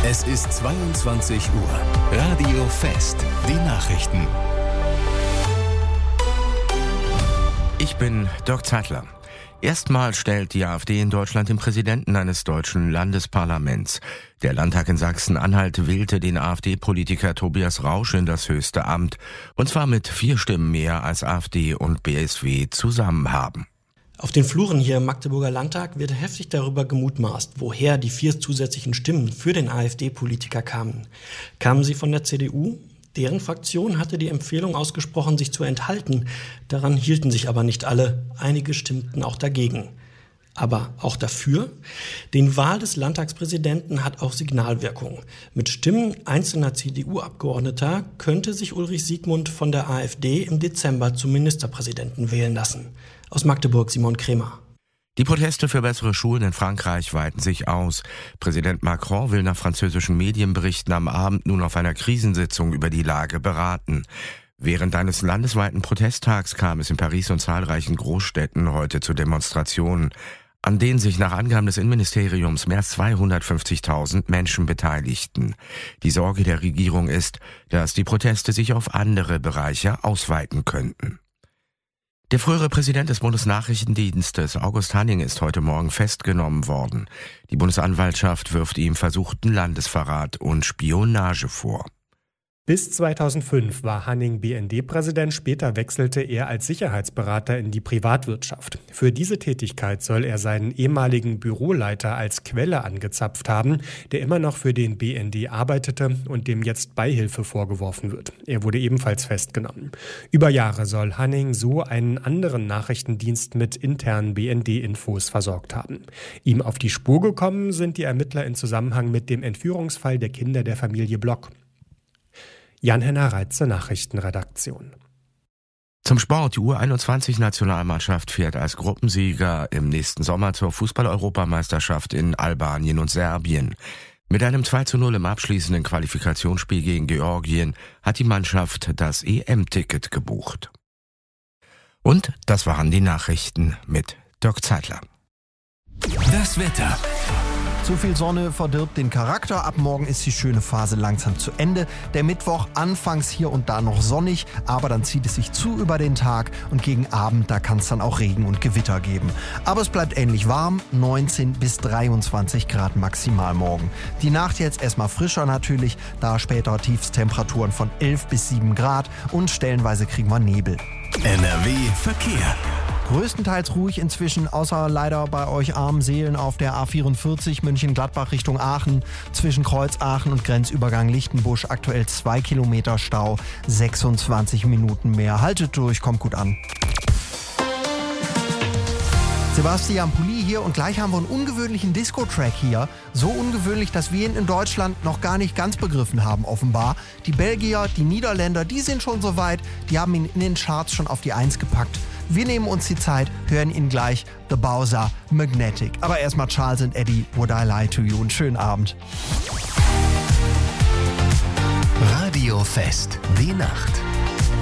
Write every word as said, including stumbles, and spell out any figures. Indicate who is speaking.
Speaker 1: Es ist zweiundzwanzig Uhr. Radio Fest. Die Nachrichten.
Speaker 2: Ich bin Dirk Zeitler. Erstmals stellt die AfD in Deutschland den Präsidenten eines deutschen Landesparlaments. Der Landtag in Sachsen-Anhalt wählte den AfD-Politiker Tobias Rausch in das höchste Amt. Und zwar mit vier Stimmen mehr als AfD und B S W zusammen haben.
Speaker 3: Auf den Fluren hier im Magdeburger Landtag wird heftig darüber gemutmaßt, woher die vier zusätzlichen Stimmen für den AfD-Politiker kamen. Kamen sie von der C D U? Deren Fraktion hatte die Empfehlung ausgesprochen, sich zu enthalten. Daran hielten sich aber nicht alle. Einige stimmten auch dagegen. Aber auch dafür? Die Wahl des Landtagspräsidenten hat auch Signalwirkung. Mit Stimmen einzelner C D U-Abgeordneter könnte sich Ulrich Siegmund von der AfD im Dezember zum Ministerpräsidenten wählen lassen. Aus Magdeburg Simon Kremer.
Speaker 2: Die Proteste für bessere Schulen in Frankreich weiten sich aus. Präsident Macron will nach französischen Medienberichten am Abend nun auf einer Krisensitzung über die Lage beraten. Während eines landesweiten Protesttags kam es in Paris und zahlreichen Großstädten heute zu Demonstrationen, an denen sich nach Angaben des Innenministeriums mehr als zweihundertfünfzigtausend Menschen beteiligten. Die Sorge der Regierung ist, dass die Proteste sich auf andere Bereiche ausweiten könnten. Der frühere Präsident des Bundesnachrichtendienstes, August Hanning, ist heute Morgen festgenommen worden. Die Bundesanwaltschaft wirft ihm versuchten Landesverrat und Spionage vor.
Speaker 4: Bis zweitausendfünf war Hanning B N D-Präsident, später wechselte er als Sicherheitsberater in die Privatwirtschaft. Für diese Tätigkeit soll er seinen ehemaligen Büroleiter als Quelle angezapft haben, der immer noch für den B N D arbeitete und dem jetzt Beihilfe vorgeworfen wird. Er wurde ebenfalls festgenommen. Über Jahre soll Hanning so einen anderen Nachrichtendienst mit internen B N D-Infos versorgt haben. Ihm auf die Spur gekommen sind die Ermittler in Zusammenhang mit dem Entführungsfall der Kinder der Familie Block. Jan-Henner Reitze, Nachrichtenredaktion.
Speaker 2: Zum Sport. Die U einundzwanzig-Nationalmannschaft fährt als Gruppensieger im nächsten Sommer zur Fußball-Europameisterschaft in Albanien und Serbien. Mit einem zwei zu null im abschließenden Qualifikationsspiel gegen Georgien hat die Mannschaft das E M-Ticket gebucht. Und das waren die Nachrichten mit Dirk Zeitler.
Speaker 1: Das Wetter.
Speaker 5: Zu viel Sonne verdirbt den Charakter. Ab morgen ist die schöne Phase langsam zu Ende. Der Mittwoch anfangs hier und da noch sonnig, aber dann zieht es sich zu über den Tag und gegen Abend, da kann es dann auch Regen und Gewitter geben. Aber es bleibt ähnlich warm, neunzehn bis dreiundzwanzig Grad maximal morgen. Die Nacht jetzt erstmal frischer natürlich, da später Tiefstemperaturen von elf bis sieben Grad und stellenweise kriegen wir Nebel.
Speaker 1: N R W Verkehr.
Speaker 5: Größtenteils ruhig inzwischen, außer leider bei euch armen Seelen auf der A vierundvierzig München-Gladbach Richtung Aachen. Zwischen Kreuzaachen und Grenzübergang Lichtenbusch aktuell zwei Kilometer Stau, sechsundzwanzig Minuten mehr. Haltet durch, kommt gut an. Sebastian Pulli hier und gleich haben wir einen ungewöhnlichen Disco-Track hier. So ungewöhnlich, dass wir ihn in Deutschland noch gar nicht ganz begriffen haben offenbar. Die Belgier, die Niederländer, die sind schon so weit, die haben ihn in den Charts schon auf die Eins gepackt. Wir nehmen uns die Zeit, hören ihn gleich, The Bowser, Magnetic. Aber erstmal Charles and Eddie, Would I Lie to You. Einen schönen Abend.
Speaker 1: Radio Fest, die Nacht.